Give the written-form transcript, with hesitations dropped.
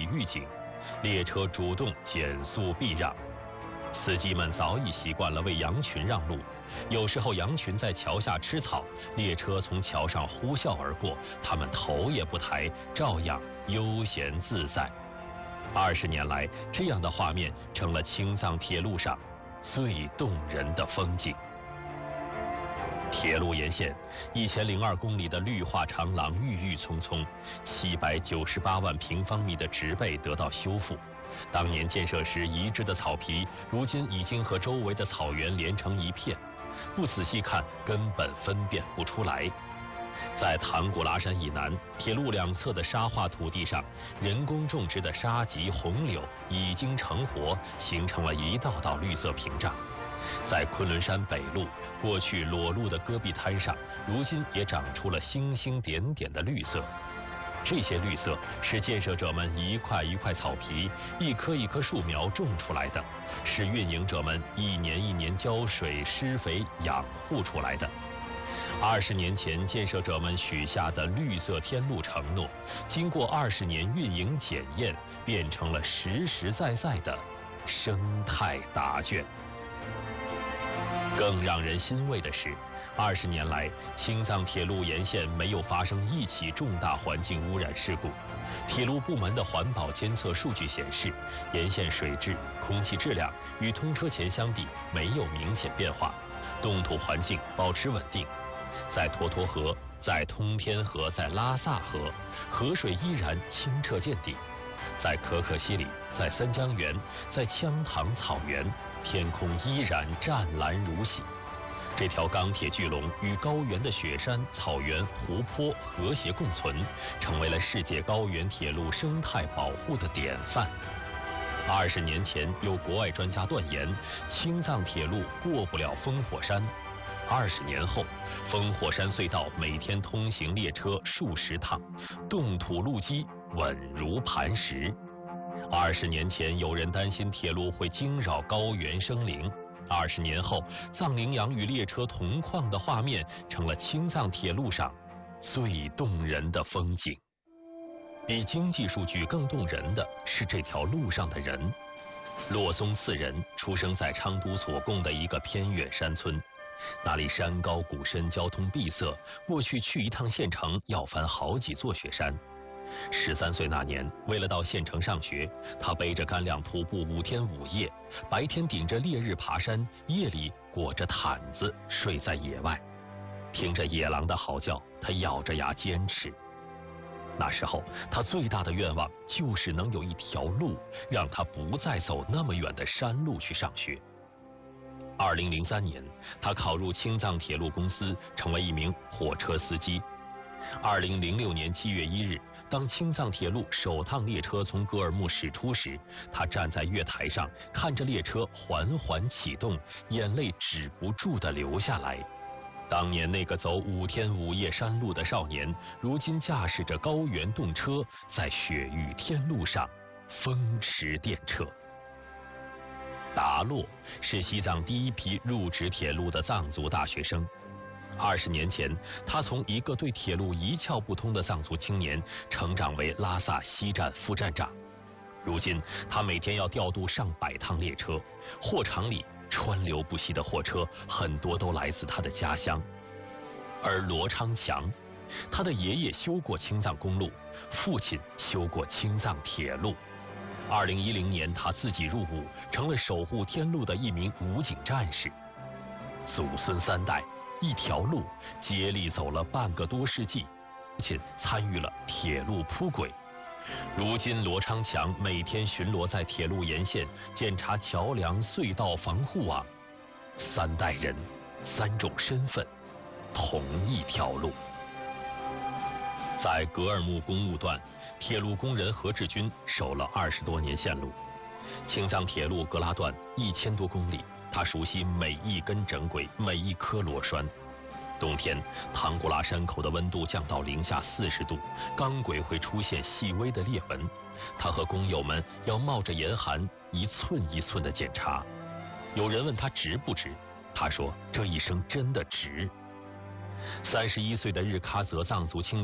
预警，列车主动减速避让。司机们早已习惯了为羊群让路，有时候羊群在桥下吃草，列车从桥上呼啸而过，他们头也不抬，照样悠闲自在。20年来，这样的画面成了青藏铁路上最动人的风景。铁路沿线1002公里的绿化长廊郁郁葱葱，798万平方米的植被得到修复。当年建设时移植的草皮，如今已经和周围的草原连成一片，不仔细看根本分辨不出来。在唐古拉山以南，铁路两侧的沙化土地上，人工种植的沙棘、红柳已经成活，形成了一道道绿色屏障。在昆仑山北路，过去裸露的戈壁滩上，如今也长出了星星点点的绿色。这些绿色是建设者们一块一块草皮、一棵一棵树苗种出来的，是运营者们一年一年浇水、施肥、养护出来的。20年前建设者们许下的绿色天路承诺，经过20年运营检验，变成了实实在在的生态答卷。更让人欣慰的是，20年来，青藏铁路沿线没有发生一起重大环境污染事故。铁路部门的环保监测数据显示，沿线水质、空气质量与通车前相比没有明显变化，冻土环境保持稳定。在沱沱河、在通天河、在拉萨河，河水依然清澈见底；在可可西里、在三江源、在羌塘草原，天空依然湛蓝如洗。这条钢铁巨龙与高原的雪山、草原、湖泊和谐共存，成为了世界高原铁路生态保护的典范。20年前，有国外专家断言，青藏铁路过不了烽火山。20年后，烽火山隧道每天通行列车数十趟，冻土路基稳如磐石。20年前，有人担心铁路会惊扰高原生灵。20年后，藏羚羊与列车同框的画面成了青藏铁路上最动人的风景。比经济数据更动人的是这条路上的人。洛松次仁出生在昌都所贡的一个偏远山村，那里山高谷深，交通闭塞，过去去一趟县城要翻好几座雪山。13岁那年，为了到县城上学，他背着干粮徒步5天5夜，白天顶着烈日爬山，夜里裹着毯子睡在野外。听着野狼的嚎叫，他咬着牙坚持。那时候，他最大的愿望就是能有一条路，让他不再走那么远的山路去上学。2003年，他考入青藏铁路公司，成为一名火车司机。2006年7月1日，当青藏铁路首趟列车从格尔木驶出时，他站在月台上，看着列车缓缓启动，眼泪止不住地流下来。当年那个走5天5夜山路的少年，如今驾驶着高原动车，在雪域天路上风驰电掣。达洛是西藏第一批入职铁路的藏族大学生。20年前，他从一个对铁路一窍不通的藏族青年，成长为拉萨西站副站长。如今，他每天要调度上百趟列车，货场里川流不息的货车，很多都来自他的家乡。而罗昌强，他的爷爷修过青藏公路，父亲修过青藏铁路。2010年，他自己入伍，成了守护天路的一名武警战士。祖孙3代，一条路接力走了半个多世纪，父亲参与了铁路铺轨。如今，罗昌强每天巡逻在铁路沿线，检查桥梁、隧道、防护网。3代人，3种身份，同一条路。在格尔木公务段，铁路工人何志军守了20多年线路。青藏铁路格拉段1000多公里，他熟悉每一根整轨，每一颗螺栓。冬天，唐古拉山口的温度降到零下40度，钢轨会出现细微的裂纹。他和工友们要冒着严寒，一寸一寸的检查。有人问他值不值，他说这一生真的值。31岁的日喀则藏族青年